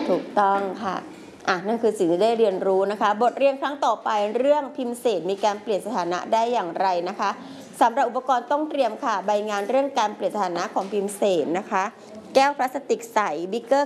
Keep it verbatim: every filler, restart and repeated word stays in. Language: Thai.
ถูกต้องค่ะอ่ะนั่นคือสิ่งที่ได้เรียนรู้นะคะบทเรียนครั้งต่อไปเรื่องพิมพ์เศษมีการเปลี่ยนสถานะได้อย่างไรนะคะสำหรับอุปกรณ์ต้องเตรียมค่ะใบงานเรื่องการเปลี่ยนสถานะของพิมพ์เศษนะคะแก้วพลาสติกใสบิ๊กเกอร์